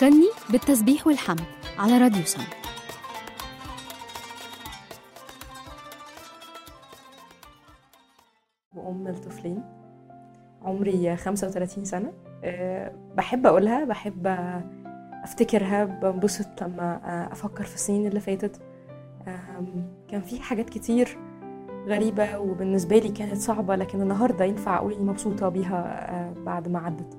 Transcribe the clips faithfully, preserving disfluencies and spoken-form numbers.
فكرني بالتسبيح والحمد على راديو سما. وأم الطفلين، عمري خمسة وثلاثين سنة. أه بحب أقولها، بحب أفتكرها، بنبسط لما أفكر في السنين اللي فاتت. أه كان في حاجات كتير غريبة وبالنسبة لي كانت صعبة، لكن النهاردة ينفع أقول إني مبسوطة بيها أه بعد ما عدت.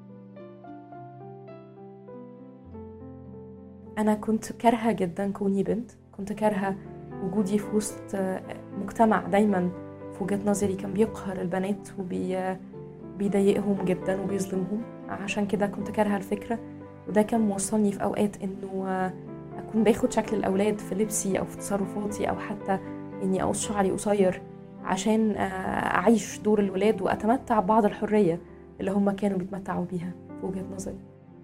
أنا كنت كارهة جدا كوني بنت، كنت كارهة وجودي في وسط مجتمع دايما في وجهة نظري كان بيقهر البنات وبيضايقهم جدا وبيظلمهم. عشان كده كنت كارهة الفكرة، وده كان موصلني في أوقات إنه أكون باخد شكل الأولاد في لبسي أو في تصرفاتي، أو حتى إني أقص شعري قصير عشان أعيش دور الولاد وأتمتع بعض الحرية اللي هم كانوا بيتمتعوا بيها في وجهة نظري.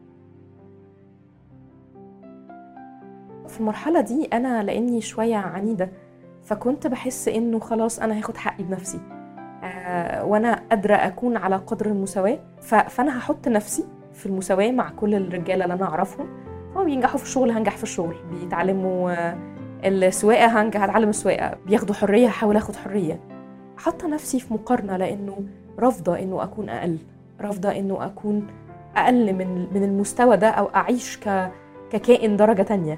في المرحلة دي أنا لأني شوية عنيدة، فكنت بحس إنه خلاص أنا هاخد حقي بنفسي، آه وأنا قادرة أكون على قدر المساواة، فأنا هحط نفسي في المساواة مع كل الرجالة اللي أنا أعرفهم. هم بينجحوا في الشغل هنجح في الشغل، بيتعلموا آه السواقة هنجح هتعلم السواقة، بياخدوا حرية هحاول أخد حرية. حط نفسي في مقارنة لأنه رافضة إنه أكون أقل، رافضة إنه أكون أقل من من المستوى ده، أو أعيش ك ككائن درجة تانية.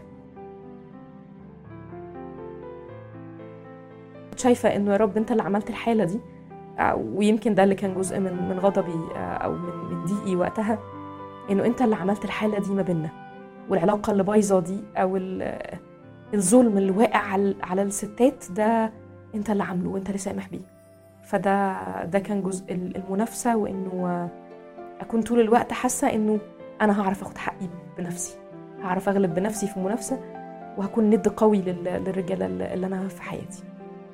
شايفة إنه يا رب أنت اللي عملت الحالة دي، ويمكن ده اللي كان جزء من من غضبي أو من من ضيقي وقتها، إنه أنت اللي عملت الحالة دي ما بيننا، والعلاقة اللي بايظة دي أو الظلم اللي واقع على الستات ده أنت اللي عامله وأنت اللي سامح بيه. فده ده كان جزء المنافسة، وإنه أكون طول الوقت حاسة إنه أنا هعرف أخد حقي بنفسي، هعرف أغلب بنفسي في المنافسة، وهكون ند قوي للرجالة اللي أنا في حياتي.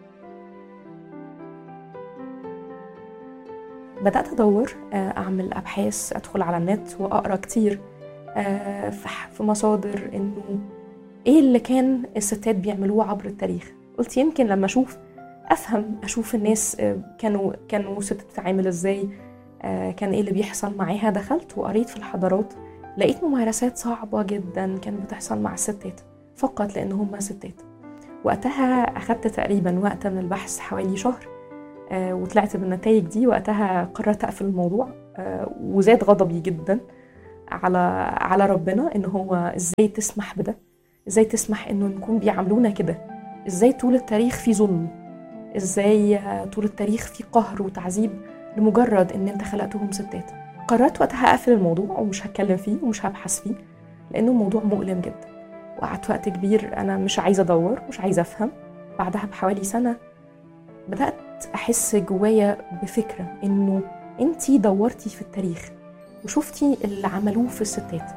بدأت أدور، أعمل أبحاث، أدخل على النت وأقرأ كتير في مصادر إنه إيه اللي كان الستات بيعملوه عبر التاريخ. قلت يمكن لما أشوف أفهم، أشوف الناس كانوا كانوا ستات بتتعامل إزاي، كان إيه اللي بيحصل معاها. دخلت وقريت في الحضارات، لقيت ممارسات صعبة جدا كانت بتحصل مع الستات فقط لأن هم ستات. وقتها أخدت تقريبا وقت من البحث حوالي شهر، آه وطلعت بالنتائج دي. وقتها قررت أقفل الموضوع، آه وزاد غضبي جدا على على ربنا، إنه هو إزاي تسمح بده، إزاي تسمح إنه نكون بيعاملونا كده، إزاي طول التاريخ في ظلم، إزاي آه طول التاريخ في قهر وتعذيب لمجرد إن أنت خلقتهم ستات. قررت وقتها أقفل الموضوع ومش هتكلم فيه ومش هبحث فيه، لأنه موضوع مؤلم جدا. وقعدت وقت كبير أنا مش عايزة أدور، مش عايزة أفهم. بعدها بحوالي سنة بدأت أحس جوايا بفكرة إنه أنتي دورتي في التاريخ وشفتي اللي عملوه في الستات،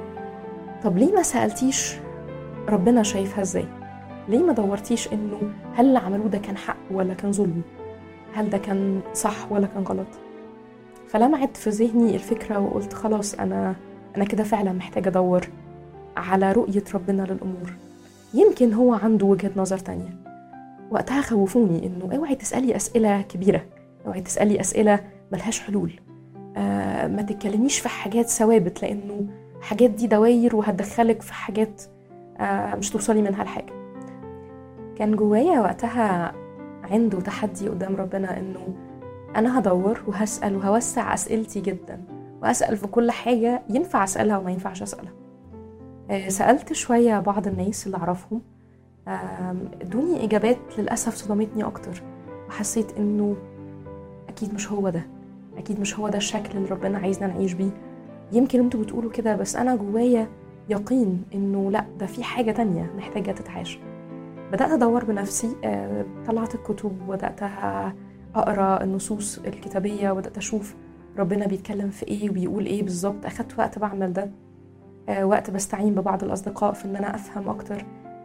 طب ليه ما سألتيش ربنا شايفها إزاي؟ ليه ما دورتيش إنه هل اللي عملوه ده كان حق ولا كان ظلم؟ هل ده كان صح ولا كان غلط؟ فلمعت في ذهني الفكرة وقلت خلاص أنا أنا كده فعلا محتاجة أدور على رؤية ربنا للأمور، يمكن هو عنده وجهة نظر تانية. وقتها خوفوني إنه اوعي تسألي أسئلة كبيرة، اوعي تسألي أسئلة ملهاش حلول، آه ما تتكلميش في حاجات ثوابت، لأنه حاجات دي دواير وهتدخلك في حاجات آه مش توصلي منها لحاجة. كان جوايا وقتها عنده تحدي قدام ربنا، إنه أنا هدور وهسأل وهوسع أسئلتي جدا، وأسأل في كل حاجة ينفع أسألها وما ينفعش أسألها. آه سألت شوية بعض الناس اللي أعرفهم، ادوني إجابات للأسف صدمتني أكتر، وحسيت إنه أكيد مش هو ده، أكيد مش هو ده الشكل اللي ربنا عايزنا نعيش بيه. يمكن أنتوا بتقولوا كده، بس أنا جوايا يقين إنه لأ، ده في حاجة تانية محتاجة تتعاش. بدأت أدور بنفسي، طلعت الكتب وبدأت أقرأ النصوص الكتابية، وبدأت أشوف ربنا بيتكلم في إيه وبيقول إيه بالظبط. أخدت وقت بعمل ده، وقت بستعين ببعض الأصدقاء في إن أنا أفهم أكتر.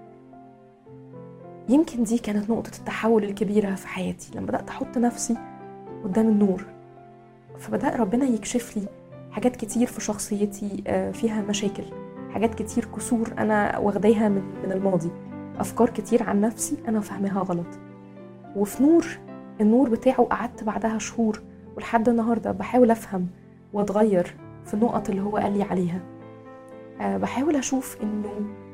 يمكن دي كانت نقطة التحول الكبيرة في حياتي، لما بدأت أحط نفسي قدام النور، فبدأ ربنا يكشف لي حاجات كتير في شخصيتي فيها مشاكل، حاجات كتير كسور أنا واخداها من من الماضي، أفكار كتير عن نفسي أنا فهمها غلط. وفي نور النور بتاعه قعدت بعدها شهور، ولحد النهاردة بحاول أفهم وأتغير في النقط اللي هو قال لي عليها. أه بحاول أشوف إنه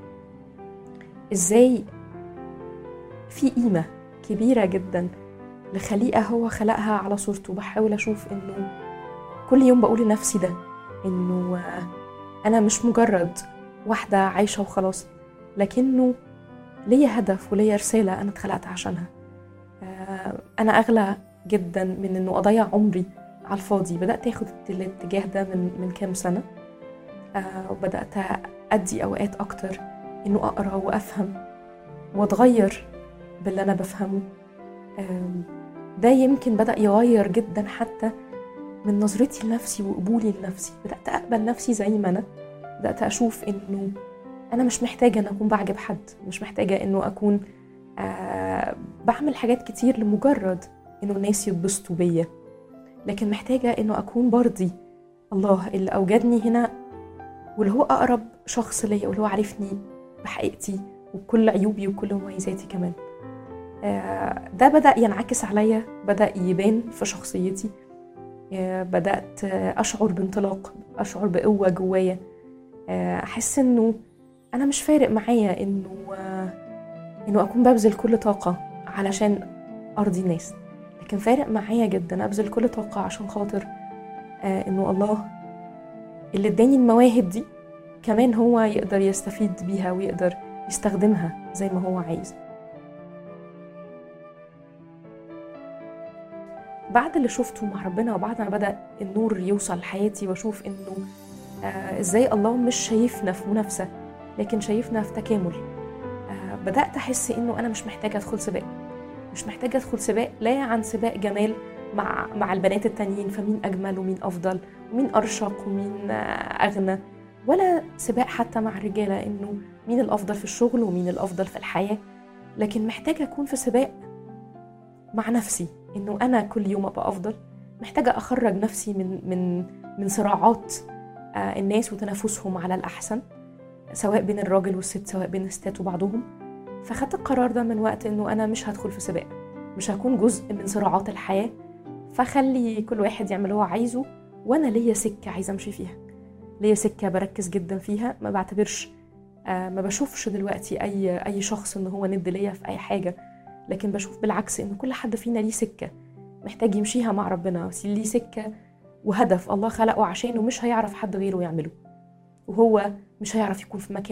إزاي في قيمة كبيرة جدا لخليقة هو خلقها على صورته. بحاول أشوف إنه كل يوم بقول لنفسي ده، إنه أنا مش مجرد واحدة عايشة وخلاص، لكنه ليا هدف وليا رسالة أنا اتخلقت عشانها. أنا أغلى جدا من إنه أضيع عمري على الفاضي. بدأت أخد الاتجاه ده من من كام سنة، وبدأت أدي أوقات أكتر إنه أقرأ وأفهم وأتغير باللي أنا بفهمه. ده يمكن بدأ يغير جدا حتى من نظرتي لنفسي وقبولي لنفسي. بدأت أقبل نفسي زي ما أنا. بدأت أشوف إنه أنا مش محتاجة أن أكون بعجب حد، مش محتاجة إنه أكون آه بعمل حاجات كتير لمجرد إنه الناس يتبسطوا بيا، لكن محتاجة إنه أكون برضي الله اللي أوجدني هنا، واللي هو أقرب شخص ليا، واللي هو عارفني بحقيقتي وبكل عيوبي وكل مميزاتي كمان. آه ده بدأ ينعكس عليا، بدأ يبان في شخصيتي. آه بدأت أشعر بانطلاق، أشعر بقوة جوايا. آه أحس إنه أنا مش فارق معايا إنه آه إنه أكون ببذل كل طاقة علشان أرضي الناس، لكن فارق معايا جدا أبذل كل طاقة عشان خاطر آه إنه الله اللي اداني المواهب دي كمان هو يقدر يستفيد بيها ويقدر يستخدمها زي ما هو عايز. بعد اللي شفته مع ربنا، وبعد ما بدأ النور يوصل لحياتي واشوف إنه آه إزاي الله مش شايفنا في منافسة لكن شايفنا في تكامل، آه بدأت أحس إنه أنا مش محتاجة أدخل سباق. مش محتاجة أدخل سباق لا عن سباق جمال مع مع البنات التانيين، فمين أجمل ومين أفضل ومين أرشق ومين أغنى، ولا سباق حتى مع الرجالة إنه مين الأفضل في الشغل ومين الأفضل في الحياة. لكن محتاجة أكون في سباق مع نفسي، إنه أنا كل يوم أبقى أفضل. محتاجة أخرج نفسي من من من صراعات الناس وتنافسهم على الأحسن، سواء بين الراجل والست، سواء بين الستات وبعضهم. فخدت القرار ده من وقت إنه أنا مش هدخل في سباق، مش هكون جزء من صراعات الحياة، فخلي كل واحد يعمل هو عايزه، وأنا ليا سكة عايزة أمشي فيها، ليا سكة بركز جدا فيها. ما بعتبرش آه ما بشوفش دلوقتي أي أي شخص إنه هو ند ليا في أي حاجة، لكن بشوف بالعكس إنه كل حد فينا ليه سكة محتاج يمشيها مع ربنا، ليه سكة وهدف الله خلقه عشانه مش هيعرف حد غيره يعمله، وهو مش هيعرف يكون في مكان